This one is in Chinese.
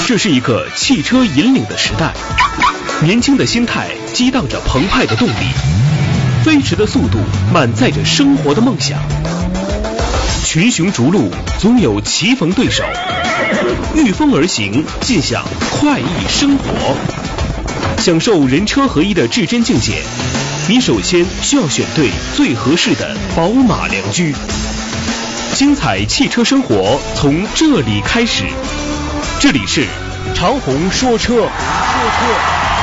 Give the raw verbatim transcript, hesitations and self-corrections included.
这是一个汽车引领的时代，年轻的心态激荡着澎湃的动力，飞驰的速度满载着生活的梦想。群雄逐鹿，总有棋逢对手，御风而行，尽享快意生活。享受人车合一的至臻境界，你首先需要选对最合适的宝马良驹。精彩汽车生活从这里开始，这里是长虹说车。说车。